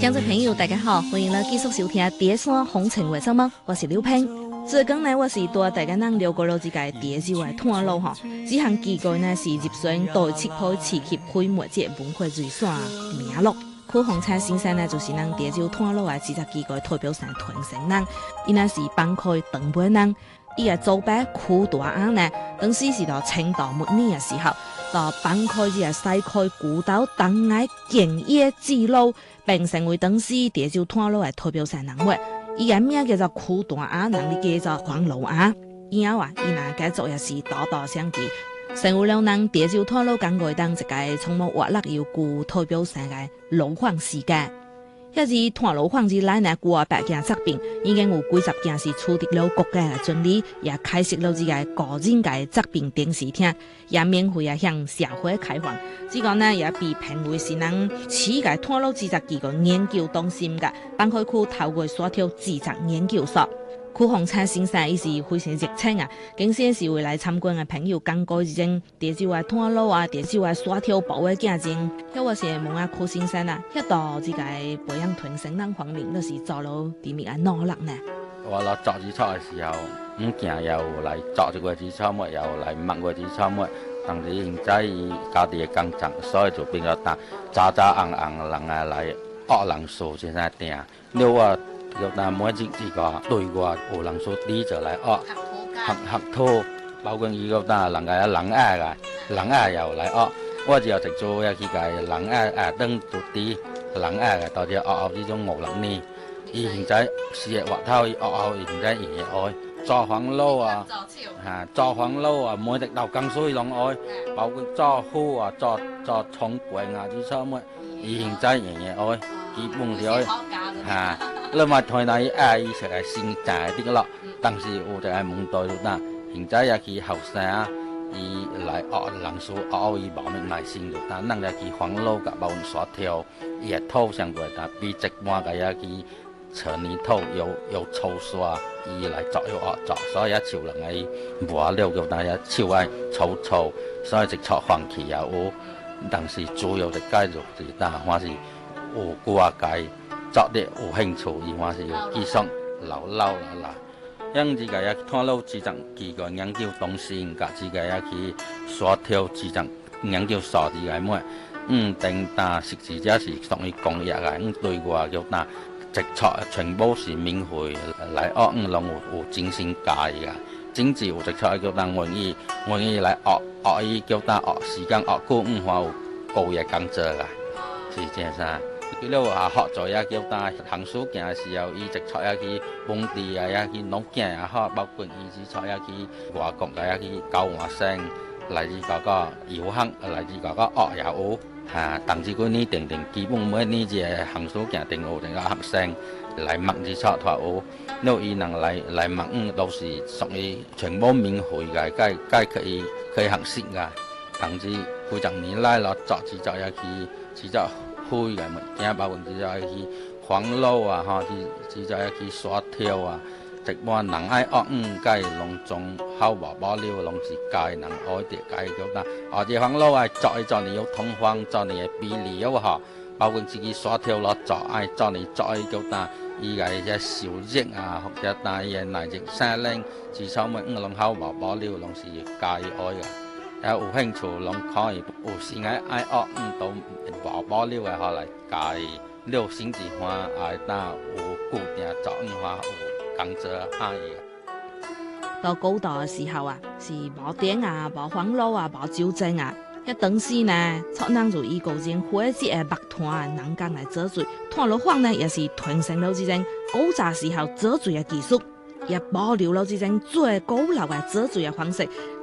听众朋友，大家好，欢迎来继续收听《碟山红尘为什么》，我是刘平。最近呢，我是带大家聊过了这个碟州的炭路哈。这项机构呢是入选第7批市级非物质文化遗产名录。柯洪灿先生呢，就是咱碟州炭路的制作机构代表上传承人，伊呢是帮开长辈人。伊个祖辈柯大阿呢，当时是到清朝末年的时候，到帮开这个西开古道东崖建业之路，并成为当时碟州炭路的代表上人物。伊个名叫做柯大阿，人哋叫做黄老阿。以后伊那家族也是代代相继，成为了咱碟州炭路工业当一个充满活力又具代表性的路坊世界。也是炭路坊之内呢，过百件作品，已经有几十件是取得了国家的专利，也开设了这个个人的作品展示厅，也免费向社会开放。这个呢，也被评为是咱市个炭路制作机构研究中心的帮开区头过沙条制作研究所。柯洪灿先生伊是非常热情啊，经常是会来参观的朋友讲过这种碟州的炭路啊、碟州的沙条布的件件。遐我是问下柯先生啊，遐到这个培养传承人方面，那是做了点咩努力呢？ 我攞作紙草嘅時候，件又嚟作這個紙草末，又嚟抹個紙草末。當時現在家己嘅工廠，所以就變咗大渣渣硬硬人啊嚟惡人數先生定。你話有但每一個對過有人數啲就嚟惡合拖，包括依個但人嘅人嘅又嚟惡。我就直做一啲嘅人燈做啲人嘅，到啲惡呢種無能呢。伊現在事業活頭，伊現在營業愛做黃路啊，做黃路啊，每隻豆更水攏愛，包括做虎啊，做蔥罐啊，啲什麼，伊現在營業愛，基本是愛你咪台內伊成係先賺啲咯，當時我哋係問到啦，現在也去後生啊，伊來人數伊冇咩耐心咗，但能去黃路嘅冇沙條，伊係土上過，但比一般嘅也去。扯泥土又粗刷，伊來作又惡作，所以一潮人係磨了叫大家超係粗，所以直錯放棄也有。但是主要的繼續是，但還是有過界作啲有興趣，伊還是要繼續留啦。因自己也炭路製作機構研究東西，甲自己也去沙條製作研究所自己咩，定但實際只是屬於工業嘅，對外叫但。直錯全部是免費嚟學，攏有精神教嘅，政治有直錯叫當願意嚟學伊叫當學時間學久，話有高嘅工作嘅，是這樣噻。佢咧話學咗也叫當行書行嘅時候，伊直錯也去本地啊，也去農經也好，包括伊直錯也去外國嘅也去交換生，嚟自嗰個遊行，嚟自嗰個學也有。當時嗰呢定基本每呢隻行數件定有定個學生嚟默字錯脫有，nếu伊能嚟默都是屬於全部免費嘅，該可以學習嘅。當時幾十年來咯，作也去開嘅物件，包括也去黃路啊，也去沙條啊。一般人愛學該攏種好保留，攏是該人愛啲該叫但，這黃路愛做你有通風，做你嘅比例有好，包括自己沙條落做愛做你叫但，伊個一小熱啊，或者但伊內熱山嶺，至少咪攏好保留，攏是該愛嘅。有興趣攏可以有時愛學都保留嘅，可來該留心之話愛但有固定做話有。工作到古代嘅時候啊，是冇電啊、冇網絡啊、冇酒精啊。一當時呢，出人就以個人火節嘅木炭人工來做水，炭路坊呢也是傳承了這種古早時候做水嘅技術，也保留了這種最古老嘅做水嘅方式，